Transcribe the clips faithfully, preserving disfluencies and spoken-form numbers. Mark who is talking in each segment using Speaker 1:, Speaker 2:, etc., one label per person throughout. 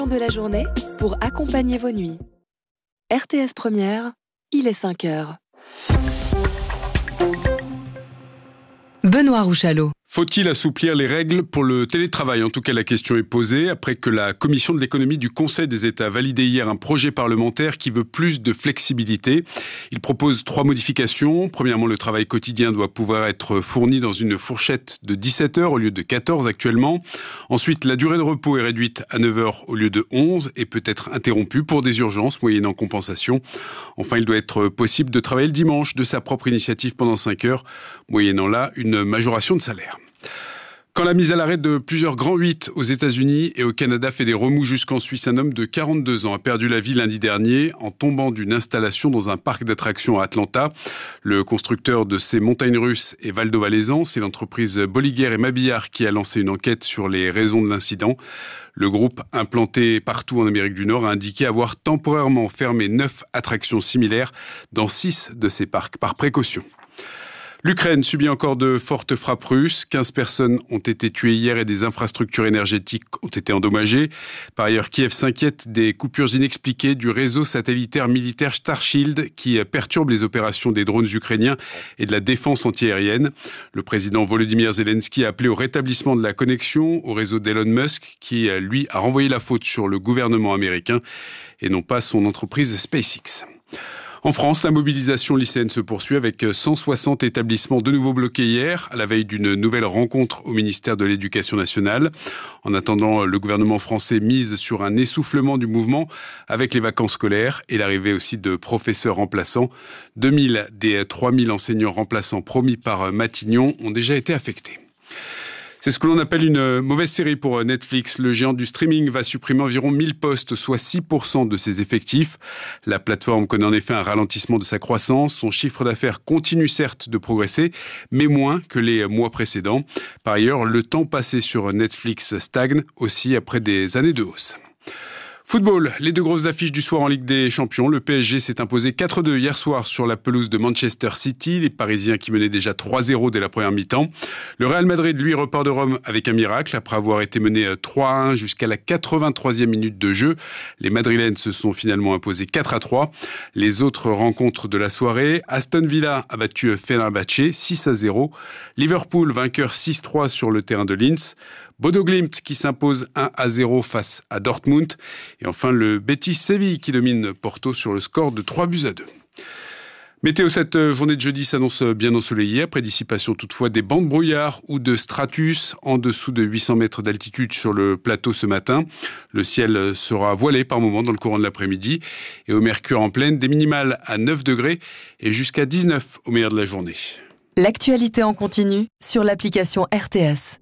Speaker 1: de la journée pour accompagner vos nuits. R T S Première, il est cinq heures. Benoît Rouchalot.
Speaker 2: Faut-il assouplir les règles pour le télétravail ? En tout cas, la question est posée après que la Commission de l'économie du Conseil des États a validé hier un projet parlementaire qui veut plus de flexibilité. Il propose trois modifications. Premièrement, le travail quotidien doit pouvoir être fourni dans une fourchette de dix-sept heures au lieu de quatorze actuellement. Ensuite, la durée de repos est réduite à neuf heures au lieu de onze et peut être interrompue pour des urgences moyennant compensation. Enfin, il doit être possible de travailler le dimanche de sa propre initiative pendant cinq heures, moyennant là une majoration de salaire. Quand la mise à l'arrêt de plusieurs grands huit aux États-Unis et au Canada fait des remous jusqu'en Suisse, un homme de quarante-deux ans a perdu la vie lundi dernier en tombant d'une installation dans un parc d'attractions à Atlanta. Le constructeur de ces montagnes russes est Valdo Valaisan. C'est l'entreprise Bolliger et Mabillard qui a lancé une enquête sur les raisons de l'incident. Le groupe, implanté partout en Amérique du Nord, a indiqué avoir temporairement fermé neuf attractions similaires dans six de ces parcs par précaution. L'Ukraine subit encore de fortes frappes russes. quinze personnes ont été tuées hier et des infrastructures énergétiques ont été endommagées. Par ailleurs, Kiev s'inquiète des coupures inexpliquées du réseau satellitaire militaire Starshield qui perturbe les opérations des drones ukrainiens et de la défense antiaérienne. Le président Volodymyr Zelensky a appelé au rétablissement de la connexion au réseau d'Elon Musk qui, lui, a renvoyé la faute sur le gouvernement américain et non pas son entreprise SpaceX. En France, la mobilisation lycéenne se poursuit avec cent soixante établissements de nouveau bloqués hier, à la veille d'une nouvelle rencontre au ministère de l'Éducation nationale. En attendant, le gouvernement français mise sur un essoufflement du mouvement avec les vacances scolaires et l'arrivée aussi de professeurs remplaçants. deux mille des trois mille enseignants remplaçants promis par Matignon ont déjà été affectés. C'est ce que l'on appelle une mauvaise série pour Netflix. Le géant du streaming va supprimer environ mille postes, soit six pour cent de ses effectifs. La plateforme connaît en effet un ralentissement de sa croissance. Son chiffre d'affaires continue certes de progresser, mais moins que les mois précédents. Par ailleurs, le temps passé sur Netflix stagne aussi après des années de hausse. Football, les deux grosses affiches du soir en Ligue des Champions. Le P S G s'est imposé quatre deux hier soir sur la pelouse de Manchester City. Les Parisiens qui menaient déjà trois zéro dès la première mi-temps. Le Real Madrid, lui, repart de Rome avec un miracle. Après avoir été mené trois à un jusqu'à la quatre-vingt-troisième minute de jeu, les Madrilènes se sont finalement imposés quatre à trois. Les autres rencontres de la soirée, Aston Villa a battu Fenerbahçe six à zéro. Liverpool, vainqueur six trois sur le terrain de Linz. Bodo Glimt qui s'impose un à zéro face à Dortmund. Et enfin, le Betis Séville qui domine Porto sur le score de trois buts à deux. Météo, cette journée de jeudi s'annonce bien ensoleillée, après dissipation toutefois des bancs de brouillard ou de stratus en dessous de huit cents mètres d'altitude sur le plateau ce matin. Le ciel sera voilé par moments dans le courant de l'après-midi et au mercure en pleine, des minimales à neuf degrés et jusqu'à dix-neuf au meilleur de la journée.
Speaker 1: L'actualité en continu sur l'application R T S.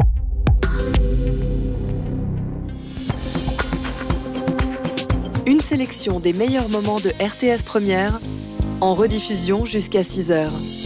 Speaker 1: Une sélection des meilleurs moments de R T S Première en rediffusion jusqu'à six heures.